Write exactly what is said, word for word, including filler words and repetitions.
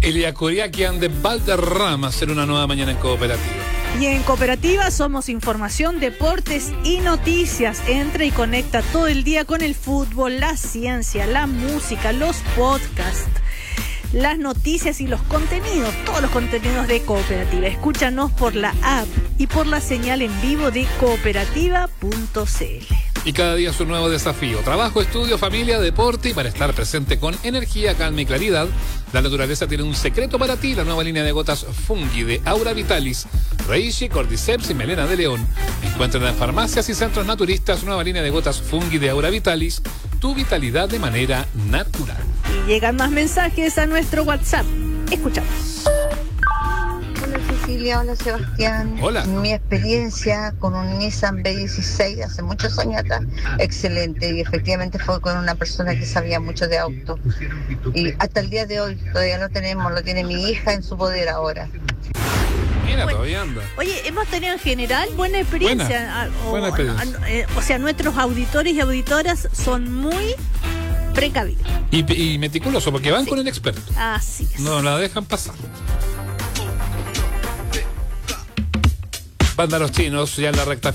Elia Coriaquian de Valderrama, hacer una nueva mañana en Cooperativa. Y en Cooperativa somos información, deportes y noticias. Entra y conecta todo el día con el fútbol, la ciencia, la música, los podcasts, las noticias y los contenidos, todos los contenidos de Cooperativa. Escúchanos por la app y por la señal en vivo de cooperativa punto c l. Y cada día es un nuevo desafío. Trabajo, estudio, familia, deporte y para estar presente con energía, calma y claridad. La naturaleza tiene un secreto para ti. La nueva línea de gotas Fungi de Aura Vitalis, Reishi, Cordyceps y Melena de León. Encuentran en farmacias y centros naturistas nueva línea de gotas Fungi de Aura Vitalis. Tu vitalidad de manera natural. Y llegan más mensajes a nuestro WhatsApp. Escuchamos. Hola Cecilia, hola Sebastián. Hola. Mi experiencia con un Nissan B dieciséis hace muchos años atrás, excelente, y efectivamente fue con una persona que sabía mucho de auto. Y hasta el día de hoy todavía lo tenemos, lo tiene mi hija en su poder ahora. Mira, Bueno, todavía anda. Oye, hemos tenido en general buena experiencia. Buena, Ah, o, buena experiencia. ah, eh, o sea, nuestros auditores y auditoras son muy precavidos. Y, y meticuloso, porque van Sí. con el experto. Así es. No la dejan pasar. Banda Los Chinos, ya en la recta